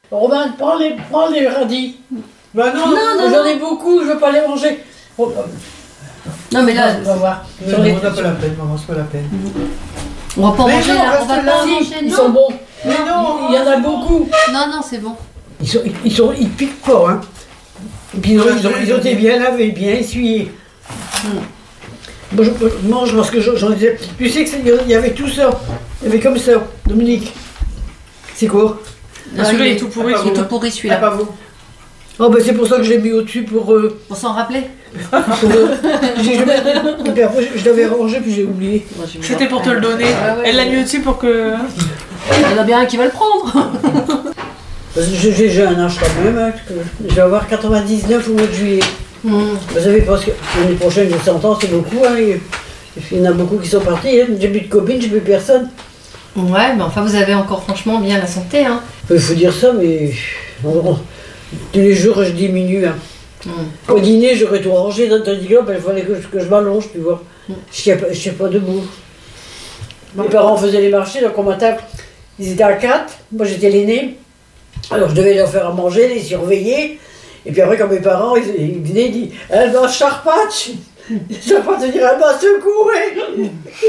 Romain, prends les radis. Bah non, J'en ai beaucoup, je veux pas les manger. Oh, Non mais là, on va voir. non, on n'a pas la peine, maman, c'est pas la peine. on va pas Mais manger non, là, on reste va là. pas Si, manger, ils non. sont bons. Mais non, Il y en a beaucoup. Non, c'est bon. Ils piquent pas, hein. Et puis ils ont été bien lavés, bien essuyés. Moi, je mange parce que j'en disais. Tu sais qu'il y avait tout ça. Il y avait comme ça, Dominique. C'est quoi? Celui-là, il est tout pourri. Il est tout pourri ah, celui-là. pas vous. Oh, ben c'est pour ça que je l'ai mis au-dessus pour. Pour s'en rappeler. Et puis après, je l'avais rangé, puis j'ai oublié. C'était pour te le donner. Ouais, Elle l'a mis au-dessus pour que. Il y en a bien un qui va le prendre. Parce que j'ai un âge quand même, hein, que je vais avoir 99 au mois de juillet. Vous savez, parce que l'année prochaine, j'ai 100 ans, c'est beaucoup. Hein, il y en a beaucoup qui sont partis. Hein. J'ai plus de copines, j'ai plus personne. Ouais, mais enfin vous avez encore franchement bien la santé, hein. Il faut dire ça, mais tous les jours, je diminue. Hein. Au dîner, j'aurais tout rangé, tandis que là, il fallait que je m'allonge, tu vois. Je ne tiens pas debout. Mes parents faisaient les marchés, donc au matin, ils étaient à 4, moi j'étais l'aîné. Alors je devais leur faire à manger, les surveiller. Et puis après, quand mes parents, ils venaient, ils disaient « Elle va charpatch !» Charpatch, se dire « Elle m'a secoué !»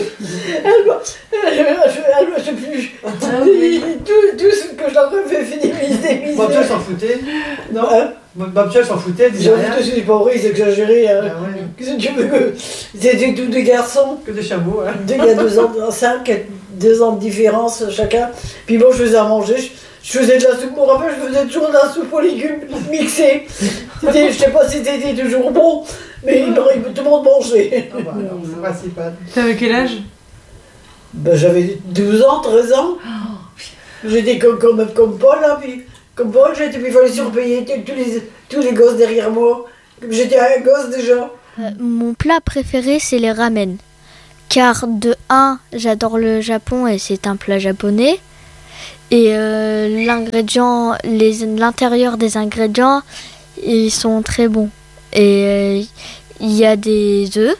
Elle m'a secoué. Tout ce que je leur ai fait finir, ils étaient Babcha s'en foutait. Non, Hein? Babcha s'en foutait, elle disait J'avoue rien. que c'est pas vrai, c'est exagéré. Hein. Ah ouais. Qu'est-ce que tu veux que c'était tous des garçons. Que des chameaux, hein. Il y a 2 ans, 2 ans de différence chacun. Puis bon, je faisais à manger. Je faisais de la soupe, je me rappelle, je faisais toujours de la soupe aux légumes mixée. Je sais pas si c'était toujours bon, mais tout le monde mangeait. Ah bah alors, c'est principal. T'avais quel âge? Ben, j'avais 12 ans, 13 ans. J'étais comme Paul, là, puis comme Paul, puis il fallait surveiller tous les gosses derrière moi. J'étais un gosse déjà. Mon plat préféré, c'est les ramen. Car de 1, j'adore le Japon et c'est un plat japonais. Et l'intérieur des ingrédients, ils sont très bons. Et il y a des œufs,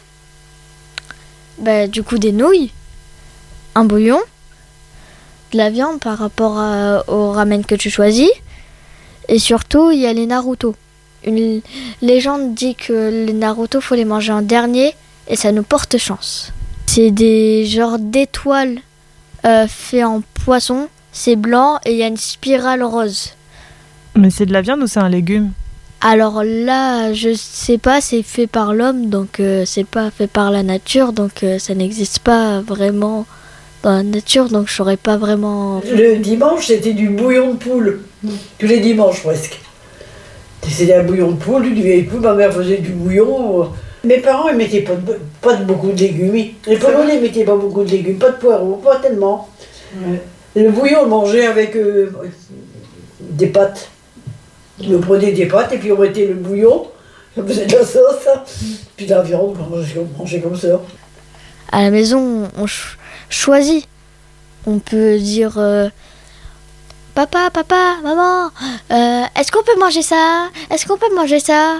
du coup des nouilles, un bouillon, de la viande par rapport au ramen que tu choisis. Et surtout, il y a les Naruto. Une légende dit que les Naruto, faut les manger en dernier et ça nous porte chance. C'est des genres d'étoiles faits en poisson. C'est blanc et il y a une spirale rose. Mais c'est de la viande ou c'est un légume? Alors là, je sais pas, c'est fait par l'homme, donc c'est pas fait par la nature, donc ça n'existe pas vraiment dans la nature, donc je saurais pas vraiment. Le dimanche, c'était du bouillon de poule. Tous les dimanches presque. C'était un bouillon de poule, du vieille poule. Ma mère faisait du bouillon. Mes parents, ils mettaient pas beaucoup de légumes. Les Polonais, ils mettaient pas beaucoup de légumes, pas de poireaux, pas tellement. Ouais. Le bouillon, on mangeait avec des pâtes. On prenait des pâtes et puis on mettait le bouillon, ça faisait de la sauce, puis de la viande, on mangeait comme ça. À la maison, on choisit. On peut dire papa, maman, est-ce qu'on peut manger ça? Est-ce qu'on peut manger ça?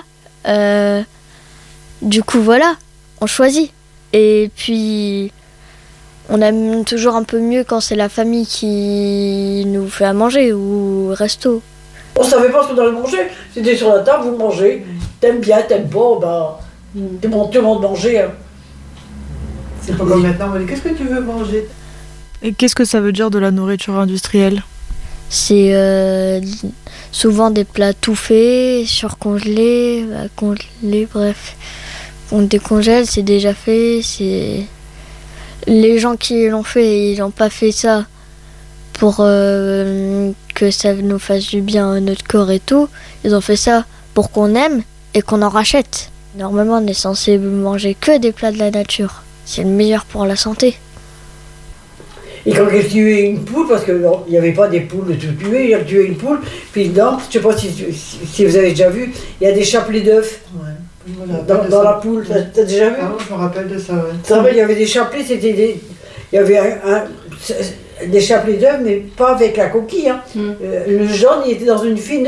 Du coup, voilà, on choisit. Et puis, on aime toujours un peu mieux quand c'est la famille qui nous fait à manger ou au resto. On savait pas ce qu'on allait manger, c'était sur la table, vous mangez. T'aimes bien, t'aimes pas, tout le monde mangeait. Hein. C'est pas comme maintenant, on dit qu'est-ce que tu veux manger? Et qu'est-ce que ça veut dire de la nourriture industrielle? C'est souvent des plats tout faits, surcongelés, congelés, bref. On décongèle, c'est déjà fait, c'est... Les gens qui l'ont fait, ils n'ont pas fait ça pour que ça nous fasse du bien à notre corps et tout. Ils ont fait ça pour qu'on aime et qu'on en rachète. Normalement, on est censé manger que des plats de la nature. C'est le meilleur pour la santé. Et quand elle tuait une poule, parce qu'il n'y avait pas des poules de tout tuer, elle tuait une poule, puis dedans, je ne sais pas si vous avez déjà vu, il y a des chapelets d'œufs dans la poule. T'as déjà vu? Ah oui, je me rappelle de ça, ouais. Ça va, il y avait des chapelets, il y avait des chapelets d'œufs, mais pas avec la coquille. Hein. Le jaune, il était dans une fine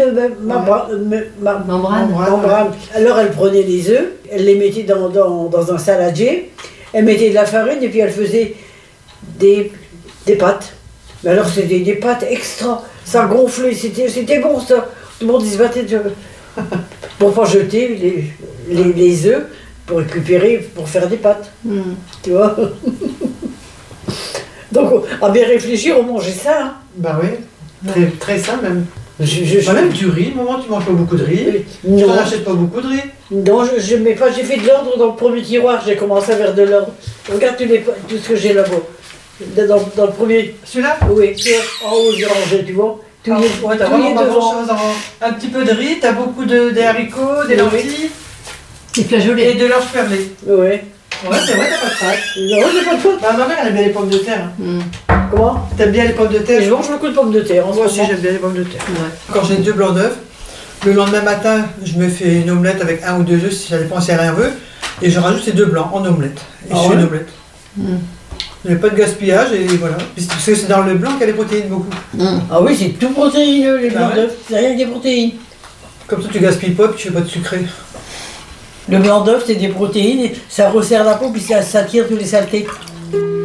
membrane. Alors elle prenait les œufs, elle les mettait dans un saladier, elle mettait de la farine et puis elle faisait des pâtes. Mais alors c'était des pâtes extra, ça gonflait, c'était bon ça. Tout le monde il se battait pour pas jeter les œufs, pour récupérer, pour faire des pâtes. Tu vois. Donc à bien réfléchir, on mangeait ça. Hein. Bah oui, très, très sain même. Je Même du riz, maman, tu manges pas beaucoup de riz. Tu non, n'en achètes pas beaucoup de riz. non, je mets pas, j'ai fait de l'ordre dans le premier tiroir, j'ai commencé à faire de l'ordre. Regarde tout ce que j'ai là-bas. Dans le premier. Celui-là. Oui, en haut, j'ai rangé, tu vois. Tout Ah, est, ouais, t'as tout vraiment est pas devant. grand-chose. Un petit peu de riz, t'as beaucoup des haricots, des Oui. lentilles Les et flageolets. de l'orge perlée. Oui. Ouais, c'est vrai, t'as pas de pâtes. Non, j'ai pas de faute. Bah, ma mère, elle aime bien les pommes de terre. Comment? T'aimes bien les pommes de terre? Je mange beaucoup de pommes de terre en ce Moi aussi, moment. j'aime bien les pommes de terre. Ouais. Quand j'ai 2 blancs d'œufs, le lendemain matin, je me fais une omelette avec 1 ou 2 œufs, si ça dépend si elle en veut, et je rajoute ces 2 blancs en omelette. Et Ah je fais ouais une omelette. Il n'y a pas de gaspillage, et voilà. Parce que c'est dans le blanc qu'il y a les protéines beaucoup. Ah oui, c'est tout protéineux, les Ah blancs ouais d'œufs. C'est rien que des protéines. Comme ça, tu gaspilles pas, puis tu fais pas de sucré. Le blanc d'œuf, c'est des protéines, ça resserre la peau, puis ça tire tous les saletés.